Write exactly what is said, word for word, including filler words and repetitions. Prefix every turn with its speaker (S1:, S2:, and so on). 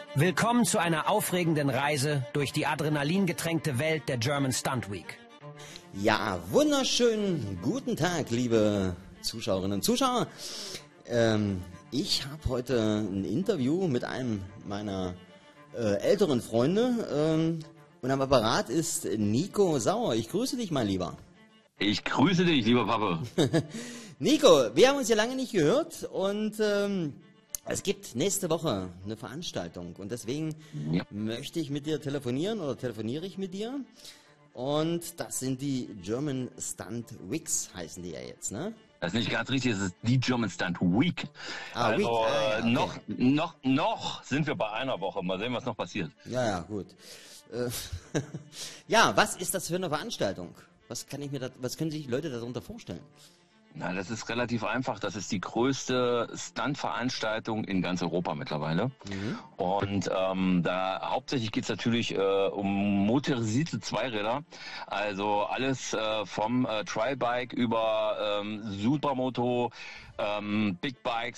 S1: Willkommen zu einer aufregenden Reise durch die adrenalingetränkte Welt der German Stunt Week.
S2: Ja, wunderschönen guten Tag, liebe Zuschauerinnen und Zuschauer. Ähm, ich habe heute ein Interview mit einem meiner äh, älteren Freunde ähm, und am Apparat ist Nico Sauer. Ich grüße dich, mein Lieber.
S3: Ich grüße dich, lieber Papa.
S2: Nico, wir haben uns ja lange nicht gehört und ähm, es gibt nächste Woche eine Veranstaltung und deswegen ja. möchte ich mit dir telefonieren oder telefoniere ich mit dir. Und das sind die German Stunt Weeks, heißen die ja jetzt, ne?
S3: Das ist nicht ganz richtig, es ist die German Stunt Week.
S2: Ah,
S3: also
S2: Week. Ah, ja, okay.
S3: noch, noch, noch sind wir bei einer Woche. Mal sehen, was noch passiert.
S2: Ja, ja, gut. Äh, ja, was ist das für eine Veranstaltung? Was kann ich mir da, was können sich Leute darunter vorstellen?
S3: Na, das ist relativ einfach. Das ist die größte Stunt-Veranstaltung in ganz Europa mittlerweile. Mhm. Und ähm, da hauptsächlich geht es natürlich äh, um motorisierte Zweiräder. Also alles äh, vom äh, Trial-Bike über ähm, Supermoto, ähm, Big Bikes,